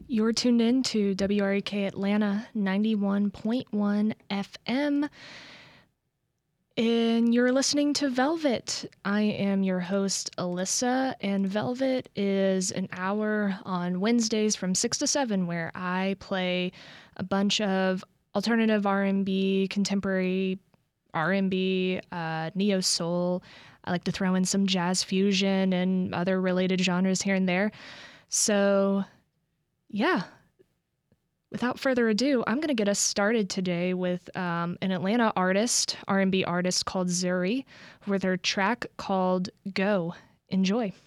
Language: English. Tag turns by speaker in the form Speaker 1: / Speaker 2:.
Speaker 1: You're tuned in to WREK Atlanta 91.1 FM, and you're listening to Velvet. I am your host, Alyssa, and Velvet is an hour on Wednesdays from 6 to 7 where I play a bunch of alternative R&B, contemporary R&B, neo soul. I like to throw in some jazz fusion and other related genres here and there. So, yeah, without further ado, I'm going to get us started today with an Atlanta artist, R&B artist called Zuri, with her track called Go. Enjoy.